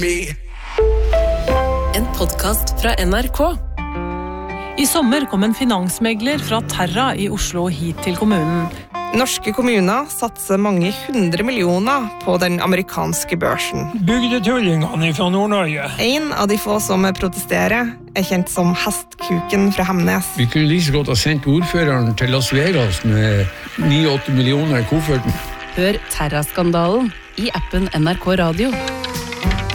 En podcast fra NRK. I sommer kom en finansmegler fra Terra i Oslo hit til kommunen. Norske kommuner satser mange 100 millioner på den amerikanske børsen. Bygdetullingene fra Nord-Norge. En av de få som protesterer er kjent som Hestkuken fra Hemnes. Vi kunne like så godt ha sendt ordføreren til Las Vegas med 9-8 millioner i kofferten. Hør Terra-skandalen i appen NRK Radio.